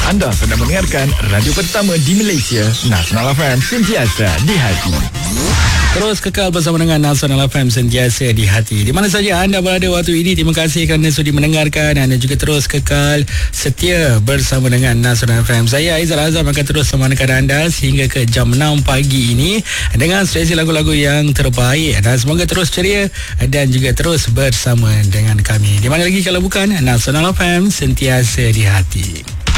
Anda sedang mendengarkan radio pertama di Malaysia, Nasional FM, sentiasa di hati. Terus kekal bersama dengan Nasional FM, sentiasa di hati. Di mana saja anda berada waktu ini, terima kasih kerana sudi mendengarkan. Anda juga terus kekal setia bersama dengan Nasional FM. Saya Aizal Azam akan terus menemani anda sehingga ke jam 6 pagi ini dengan seleksi lagu-lagu yang terbaik. Dan semoga terus ceria dan juga terus bersama dengan kami. Di mana lagi kalau bukan Nasional FM, sentiasa di hati.